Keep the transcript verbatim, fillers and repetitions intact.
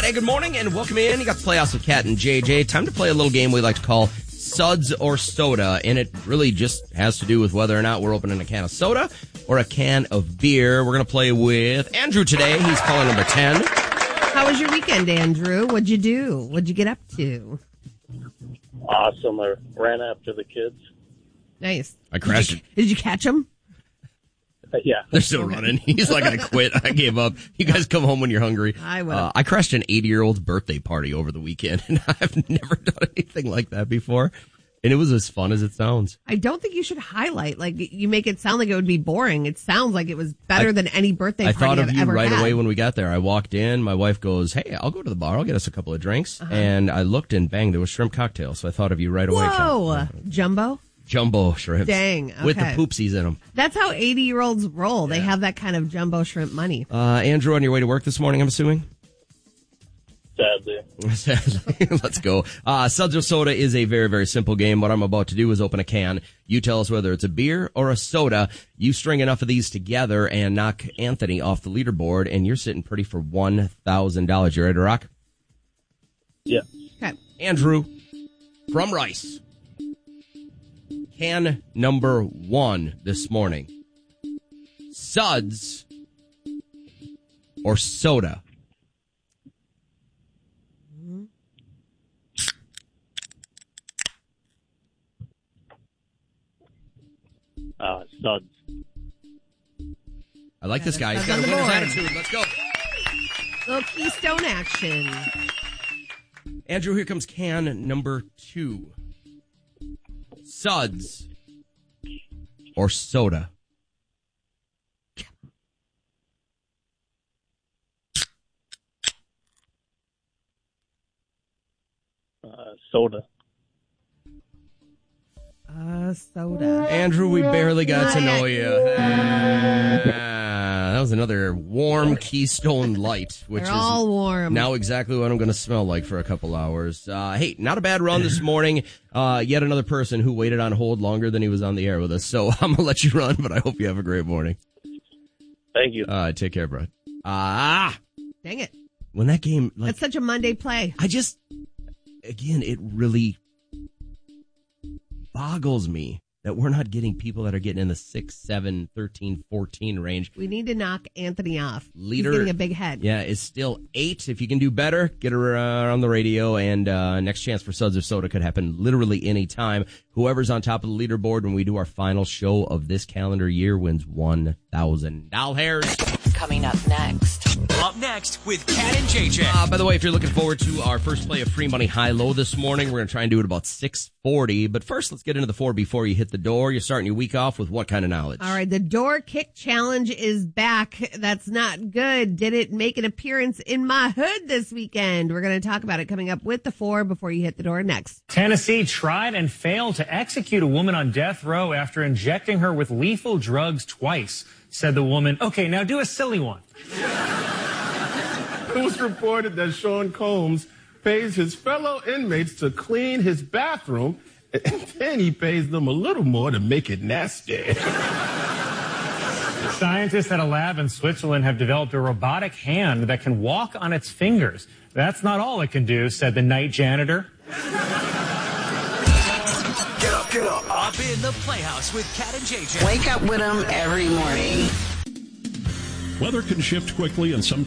Hey, good morning and welcome in. You got the Playoffs with Kat and J J. Time to play a little game we like to call Suds or Soda, and it really just has to do with whether or not we're opening a can of soda or a can of beer. We're going to play with Andrew today. He's calling number ten. How was your weekend, Andrew? What'd you do? What'd you get up to? Awesome. I ran after the kids. Nice. I crashed. Did you, did you catch them? Uh, yeah. They're still running. He's like, I quit. I gave up. You guys come home when you're hungry. I will. Uh, I crashed an eighty-year-old's birthday party over the weekend, and I've never done anything like that before. And it was as fun as it sounds. I don't think you should highlight. Like, you make it sound like it would be boring. It sounds like it was better I, than any birthday I party thought of I've you ever right had. away when we got there. I walked in. My wife goes, hey, I'll go to the bar. I'll get us a couple of drinks. Uh-huh. And I looked and bang, there was shrimp cocktail. So I thought of you right away. Whoa. Ken. Jumbo? Jumbo shrimps. Dang. Okay. With the poopsies in them. That's how eighty-year-olds roll. They have that kind of jumbo shrimp money. Uh, Andrew, on your way to work this morning, I'm assuming? Sadly. Sadly. Let's go. Uh, Suds or Soda is a very, very simple game. What I'm about to do is open a can. You tell us whether it's a beer or a soda. You string enough of these together and knock Anthony off the leaderboard, and you're sitting pretty for one thousand dollars. You ready to rock? Yeah. Okay. Andrew, from Rice. Can number one this morning. Suds or soda? Uh, Suds. I like Yeah, this guy. He's that's got a on the winner's board. attitude. Let's go. Little Keystone action. Andrew, here comes can number two. Suds or soda? Uh, soda. Uh, soda. Andrew, we barely got to know you. Ah, that was another warm Keystone Light, which They're is all warm. now exactly what I'm going to smell like for a couple hours. Uh, hey, not a bad run this morning. Uh, yet another person who waited on hold longer than he was on the air with us. So I'm going to let you run, but I hope you have a great morning. Thank you. Uh, take care, bro. Ah, Dang it. when that game, like, That's such a Monday play. I just, again, it really boggles me that we're not getting people that are getting in the six, seven, thirteen, fourteen range. We need to knock Anthony off. Leader, He's getting a big head. Yeah, is still eight. If you can do better, get her uh, on the radio, and uh, next chance for Suds or Soda could happen literally any time. Whoever's on top of the leaderboard when we do our final show of this calendar year wins one thousand dollars. Coming up next. Up next with Kat and J J. Uh, by the way, if you're looking forward to our first play of Free Money High-Low this morning, we're going to try and do it about six forty. But first, let's get into the four before you hit the door. You're starting your week off with what kind of knowledge? All right, the door kick challenge is back. That's not good. Did it make an appearance in my hood this weekend? We're going to talk about it coming up with the four before you hit the door next. Tennessee tried and failed to execute a woman on death row after injecting her with lethal drugs twice, said the woman. Okay, now do a silly one. It was reported that Sean Combs pays his fellow inmates to clean his bathroom, and then he pays them a little more to make it nasty. Scientists at a lab in Switzerland have developed a robotic hand that can walk on its fingers. That's not all it can do, said the night janitor. Get up, get up. Up in the Playhouse with Kat and J J. Wake up with them every morning. Weather can shift quickly and sometimes